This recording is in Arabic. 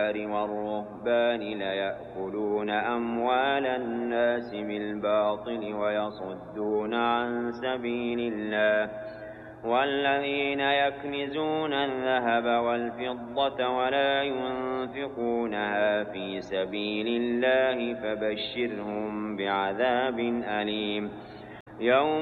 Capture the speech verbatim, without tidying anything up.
الأحبار والرهبان ليأكلون أموال الناس بالباطل ويصدون عن سبيل الله والذين يكنزون الذهب والفضة ولا ينفقونها في سبيل الله فبشرهم بعذاب أليم يوم